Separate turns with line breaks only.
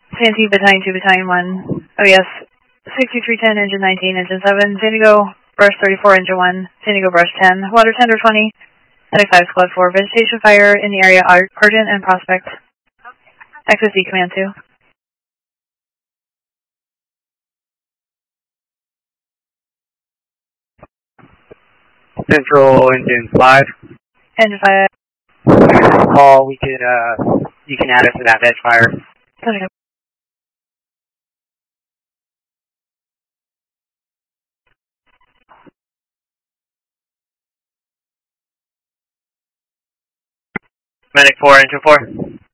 Santee Battalion 2, Battalion 1, OES 6310, Engine 19, Engine 7, San Diego Brush 34, Engine 1, San Diego Brush 10, Water Tender 20, Medic 5, Squad 4, Vegetation Fire in the area, Argent and Prospect. XSE Command 2.
Central Engine 5.
Engine 5.
Call, we could, you can add us to that veg fire.
Okay.
Medic 4, Engine 4.